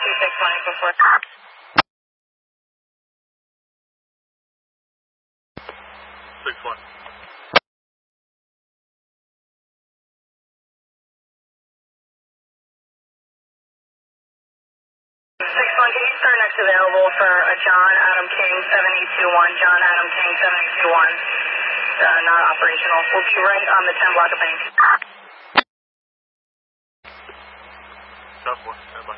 26 before. 6-1. 6-1, can you start next available for John Adam King 7821, John Adam King 7821, not operational. We'll be right on the 10 block of bank. South 1, stand by.